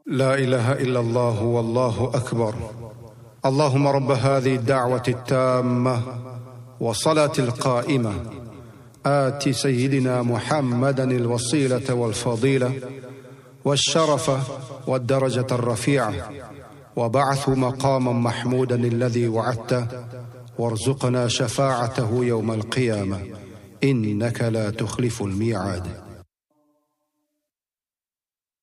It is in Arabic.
لا إله إلا الله والله أكبر. اللهم رب هذه الدعوة التامة والصلاة القائمة آت سيدنا محمدا الوسيلة والفضيلة والشرف والدرجة الرفيعة وبعثه مقاما محمودا الذي وعدته وارزقنا شفاعته يوم القيامة إنك لا تخلف الميعاد.